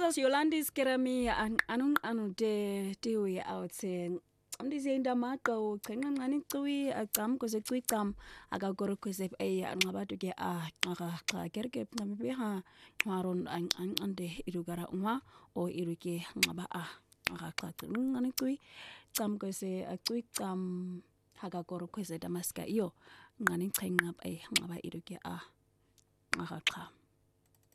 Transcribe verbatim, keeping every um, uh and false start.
Angels Yolandis Kerami and Anung Anude Tiwi outsaying. I'm saying the Marco, Kangan Tui, a gum, cause a tweet gum, I got go cause if a and about to get a Kerke, Namiha, Maron and the Irugara Uma or Iruke Naba a Tui, Gum cause a tweet gum, Hagagoro cause a Damaska yo, running up a Naba Iruke a Mahaka.